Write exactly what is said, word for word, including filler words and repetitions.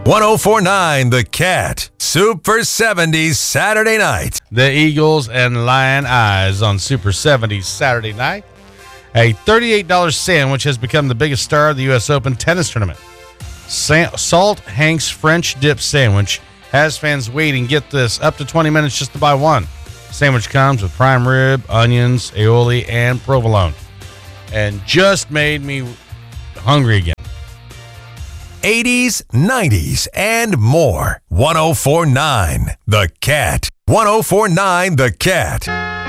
ten forty-nine The Cat. Super seventies Saturday night. The Eagles and Lion Eyes on Super seventies Saturday night. A thirty-eight dollars sandwich has become the biggest star of the U S Open tennis tournament. Sa- Salt Hank's French dip sandwich has fans waiting, get this, up to twenty minutes just to buy one. Sandwich comes with prime rib, onions, aioli, and provolone. And just made me hungry again. eighties, nineties, and more. ten forty-nine The Cat. ten forty-nine The Cat.